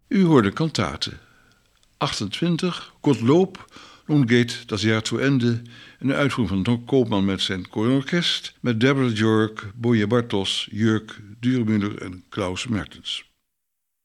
U hoorde kantaten 28, Gottlob, Nun geht das Jahr zu Ende, een uitvoering van Don Koopman met zijn koororkest, met Deborah Jork, Boje Bartos, Jurk Duurmuller en Klaus Mertens.